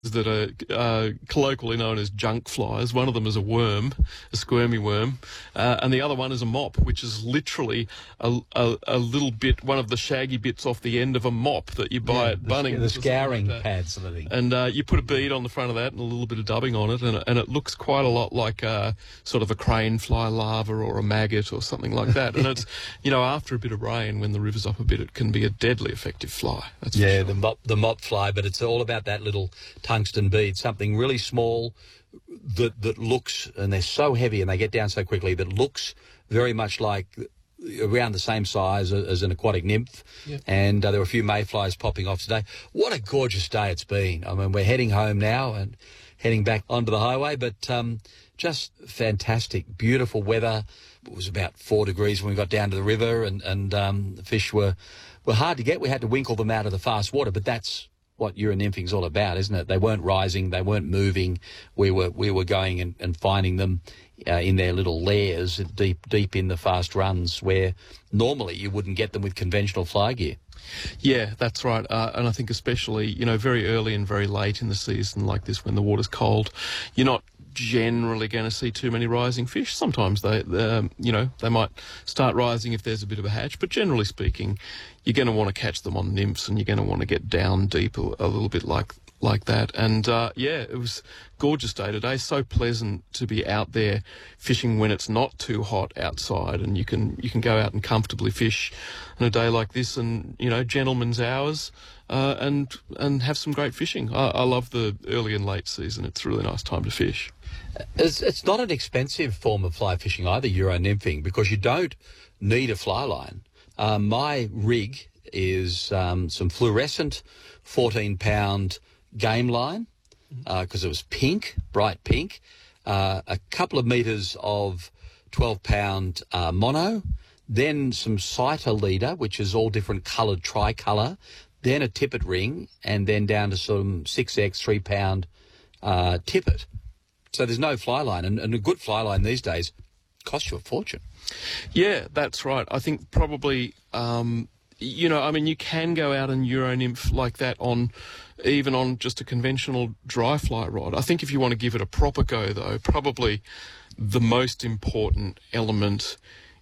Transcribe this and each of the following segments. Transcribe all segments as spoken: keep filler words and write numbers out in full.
that are uh, colloquially known as junk flies. One of them is a worm, a squirmy worm, uh, and the other one is a mop, which is literally a, a, a little bit, one of the shaggy bits off the end of a mop that you buy yeah, at the, Bunnings. The scouring like pads, sort of thing. And uh, you put a bead on the front of that and a little bit of dubbing on it, and, and it looks quite a lot like uh, sort of a crane fly larva or a maggot or something like that. And it's, you know, after a bit of rain, when the river's up a bit, it can be a deadly effective fly. That's yeah, for sure. the mop, the mop fly, but it's all about that little tungsten bead, something really small that that looks, and they're so heavy and they get down so quickly, that looks very much like around the same size as an aquatic nymph. Yep. And uh, there were a few mayflies popping off today. What a gorgeous day it's been. I mean, we're heading home now and heading back onto the highway, but um, just fantastic, beautiful weather. It was about four degrees when we got down to the river, and, and um, the fish were, were hard to get. We had to winkle them out of the fast water, but that's what euronymphing's all about, isn't it? They weren't rising, they weren't moving. We were we were going and, and finding them uh, in their little lairs, deep deep in the fast runs, where normally you wouldn't get them with conventional fly gear. Yeah, that's right. Uh, and I think especially, you know, very early and very late in the season like this, when the water's cold, you're not generally going to see too many rising fish. Sometimes they, um, you know, they might start rising if there's a bit of a hatch, but generally speaking, you're going to want to catch them on nymphs, and you're going to want to get down deep a, a little bit like like that. And uh, yeah, it was a gorgeous day today. So pleasant to be out there fishing when it's not too hot outside, and you can you can go out and comfortably fish on a day like this, and you know, gentlemen's hours, uh, and and have some great fishing. I, I love the early and late season. It's a really nice time to fish. It's, it's not an expensive form of fly fishing either, euronymphing, because you don't need a fly line. Uh, my rig is um, some fluorescent fourteen pound game line, because uh, it was pink, bright pink, uh, a couple of metres of twelve pound uh, mono, then some Cyta leader, which is all different coloured tricolour, then a tippet ring, and then down to some six X three pound uh, tippet. So there's no fly line, and, and a good fly line these days costs you a fortune. Yeah, that's right. I think probably, um, you know, I mean, you can go out and Euronymph like that on, even on just a conventional dry fly rod. I think if you want to give it a proper go, though, probably the most important element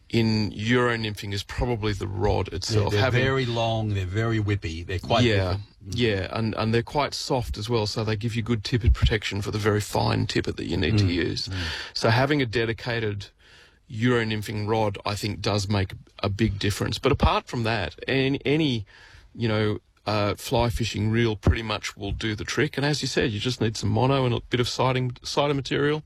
in euronymphing is probably the rod itself. Yeah, they're Having, very long, they're very whippy, they're quite yeah, different. Yeah, and, and they're quite soft as well, so they give you good tippet protection for the very fine tippet that you need mm. to use. Mm. So having a dedicated euronymphing rod, I think, does make a big difference. But apart from that, any, any you know, uh, fly fishing reel pretty much will do the trick. And as you said, you just need some mono and a bit of sighting, sighter material,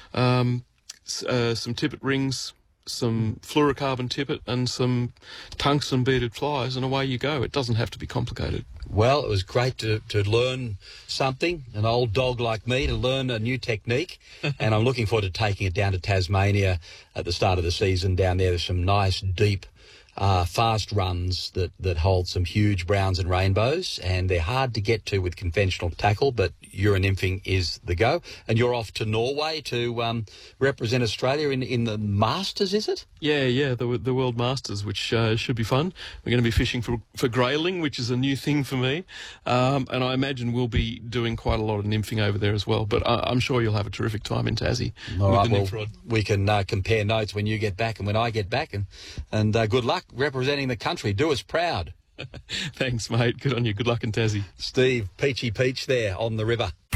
um, uh, some tippet rings, some fluorocarbon tippet, and some tungsten beaded flies, and away you go. It doesn't have to be complicated. Well, it was great to, to learn something, an old dog like me, to learn a new technique, and I'm looking forward to taking it down to Tasmania at the start of the season. Down there, there's some nice, deep, uh, fast runs that, that hold some huge browns and rainbows, and they're hard to get to with conventional tackle, but euronymphing is the go. And you're off to Norway to um, represent Australia in, in the Masters, is it? Yeah, yeah, the the World Masters, which uh, should be fun. We're going to be fishing for for grayling, which is a new thing for me, um, and I imagine we'll be doing quite a lot of nymphing over there as well. But I, I'm sure you'll have a terrific time in Tassie. All with right, the well, nymph rod. We can uh, compare notes when you get back and when I get back, and and uh, good luck representing the country. Do us proud. Thanks, mate. Good on you. Good luck in Tassie. Steve, Peachy Peach there on the river.